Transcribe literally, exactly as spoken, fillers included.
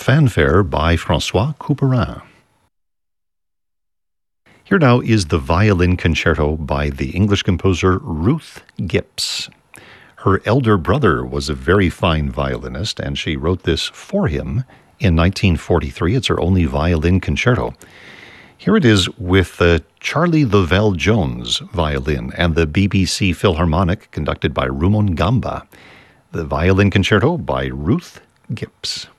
Fanfare by François Couperin. Here now is the violin concerto by the English composer Ruth Gipps. Her elder brother was a very fine violinist, and she wrote this for him in nineteen forty-three. It's her only violin concerto. Here it is with uh, Charlie Lovell-Jones violin and the B B C Philharmonic conducted by Rumon Gamba. The violin concerto by Ruth Gipps.